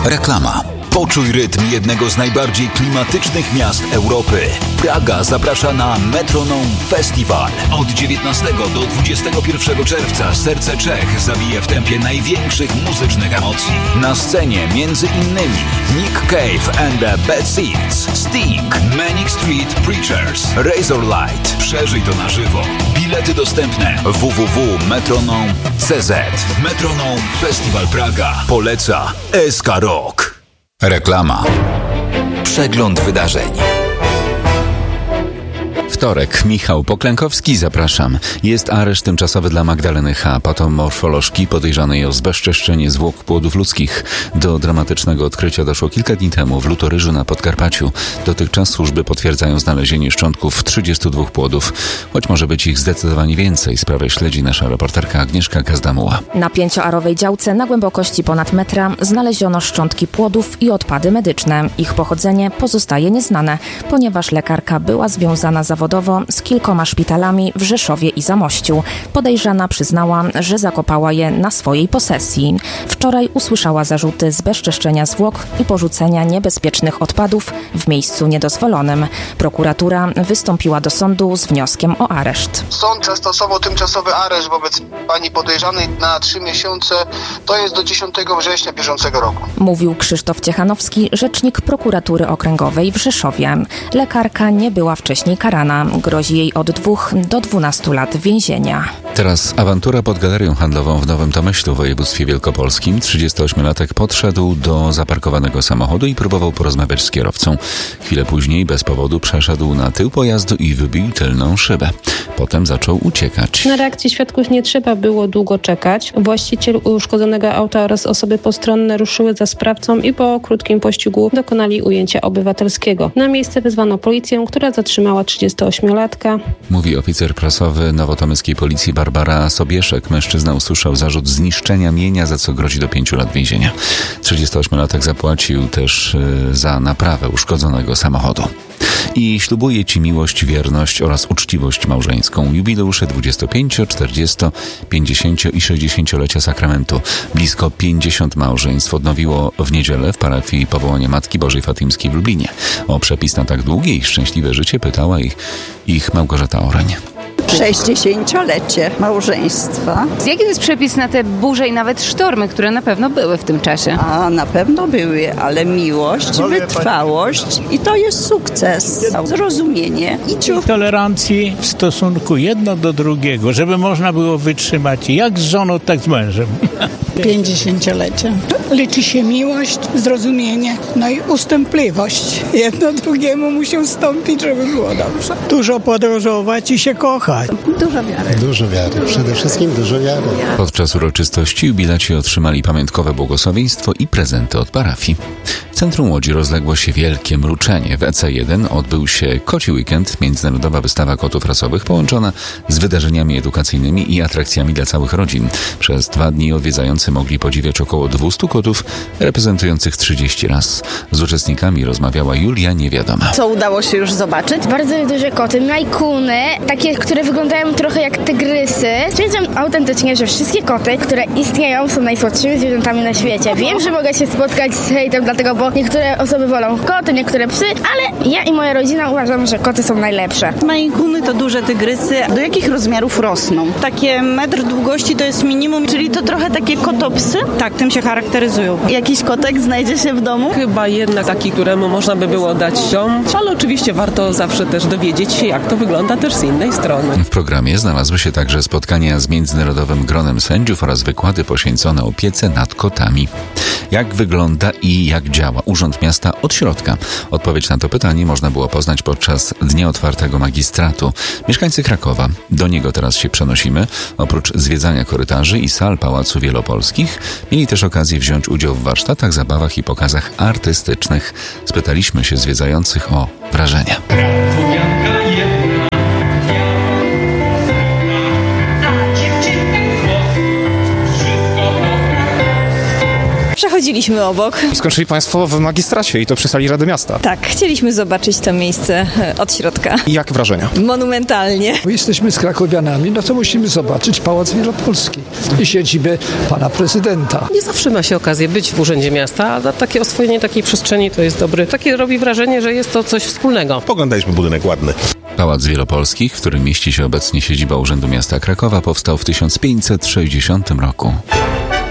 Reklama. Poczuj rytm jednego z najbardziej klimatycznych miast Europy. Praga zaprasza na Metronome Festival. Od 19 do 21 czerwca serce Czech zabije w tempie największych muzycznych emocji. Na scenie między innymi Nick Cave and the Bad Seeds, Sting, Manic Street Preachers, Razorlight. Przeżyj to na żywo. Bilety dostępne www.metronome.cz. Metronome Festival Praga poleca SK Rock. Reklama. Przegląd wydarzeń. Wtorek. Michał Poklękowski, zapraszam. Jest areszt tymczasowy dla Magdaleny H., patomorfolożki podejrzanej o zbezczeszczenie zwłok płodów ludzkich. Do dramatycznego odkrycia doszło kilka dni temu w Lutoryżu na Podkarpaciu. Dotychczas służby potwierdzają znalezienie szczątków 32 płodów, choć może być ich zdecydowanie więcej. Sprawę śledzi nasza reporterka Agnieszka Gazdamuła. Na 5-arowej działce na głębokości ponad metra znaleziono szczątki płodów i odpady medyczne. Ich pochodzenie pozostaje nieznane, ponieważ lekarka była związana zawodowo z kilkoma szpitalami w Rzeszowie i Zamościu. Podejrzana przyznała, że zakopała je na swojej posesji. Wczoraj usłyszała zarzuty zbezczeszczenia zwłok i porzucenia niebezpiecznych odpadów w miejscu niedozwolonym. Prokuratura wystąpiła do sądu z wnioskiem o areszt. Sąd zastosował tymczasowy areszt wobec pani podejrzanej na 3 miesiące, to jest do 10 września bieżącego roku. Mówił Krzysztof Ciechanowski, rzecznik prokuratury okręgowej w Rzeszowie. Lekarka nie była wcześniej karana. Grozi jej od 2 do 12 lat więzienia. Teraz awantura pod galerią handlową w Nowym Tomyślu w województwie wielkopolskim. 38-latek podszedł do zaparkowanego samochodu i próbował porozmawiać z kierowcą. Chwilę później bez powodu przeszedł na tył pojazdu i wybił tylną szybę. Potem zaczął uciekać. Na reakcję świadków nie trzeba było długo czekać. Właściciel uszkodzonego auta oraz osoby postronne ruszyły za sprawcą i po krótkim pościgu dokonali ujęcia obywatelskiego. Na miejsce wezwano policję, która zatrzymała 38-latka. Mówi oficer prasowy nowotomyskiej policji Barbara Sobieszek. Mężczyzna usłyszał zarzut zniszczenia mienia, za co grozi do 5 lat więzienia. 38-latek zapłacił też za naprawę uszkodzonego samochodu. I ślubuje Ci miłość, wierność oraz uczciwość małżeńską. Jubileusze 25, 40, 50 i 60-lecia sakramentu. Blisko 50 małżeństw odnowiło w niedzielę w parafii Powołania Matki Bożej Fatimskiej w Lublinie. O przepis na tak długie i szczęśliwe życie pytała ich Małgorzata Oreń. 60-lecie małżeństwa. Jaki to jest przepis na te burze i nawet sztormy, które na pewno były w tym czasie? A na pewno były, ale miłość, wytrwałość i to jest sukces. Zrozumienie i tolerancji w stosunku jedno do drugiego, żeby można było wytrzymać jak z żoną, tak z mężem. 50-lecie. Liczy się miłość, zrozumienie, no i ustępliwość. Jedno drugiemu musi ustąpić, żeby było dobrze. Dużo podróżować i się kochać. dużo wiary. Dużo wiary, przede wszystkim dużo wiary. Podczas uroczystości jubilaci otrzymali pamiątkowe błogosławieństwo i prezenty od parafii. W centrum Łodzi rozległo się wielkie mruczenie. W EC1 odbył się Koci Weekend, międzynarodowa wystawa kotów rasowych połączona z wydarzeniami edukacyjnymi i atrakcjami dla całych rodzin. Przez 2 dni odwiedzający mogli podziwiać około 200 kotów reprezentujących 30 ras. Z uczestnikami rozmawiała Julia Niewiadoma. Co udało się już zobaczyć? Bardzo duże koty, majkuny, takie, które wyglądają trochę jak tygrysy. Stwierdzam autentycznie, że wszystkie koty, które istnieją, są najsłodszymi zwierzętami na świecie. Wiem, że mogę się spotkać z hejtem, dlatego, bo niektóre osoby wolą koty, niektóre psy, ale ja i moja rodzina uważam, że koty są najlepsze. Majkuny to duże tygrysy. Do jakich rozmiarów rosną? Takie metr długości to jest minimum, czyli to trochę takie kotopsy? Tak, tym się charakteryzują. Jakiś kotek znajdzie się w domu? Chyba jednak taki, któremu można by było dać dom, ale oczywiście warto zawsze też dowiedzieć się, jak to wygląda też z innej strony. W programie znalazły się także spotkania z międzynarodowym gronem sędziów oraz wykłady poświęcone opiece nad kotami. Jak wygląda i jak działa Urząd Miasta od środka? Odpowiedź na to pytanie można było poznać podczas Dnia Otwartego Magistratu. Mieszkańcy Krakowa, do niego teraz się przenosimy, oprócz zwiedzania korytarzy i sal Pałacu Wielopolskich, mieli też okazję wziąć udział w warsztatach, zabawach i pokazach artystycznych. Spytaliśmy się zwiedzających o wrażenia. Przechodziliśmy obok. Skończyli Państwo w magistracie i to przy sali Rady Miasta. Tak, chcieliśmy zobaczyć to miejsce od środka. I jakie wrażenia? Monumentalnie. Jesteśmy z krakowianami, no to musimy zobaczyć Pałac Wielopolski i siedzibę pana prezydenta. Nie zawsze ma się okazję być w Urzędzie Miasta, a takie oswojenie takiej przestrzeni to jest dobre. Takie robi wrażenie, że jest to coś wspólnego. Poglądaliśmy budynek ładny. Pałac Wielopolski, w którym mieści się obecnie siedziba Urzędu Miasta Krakowa, powstał w 1560 roku.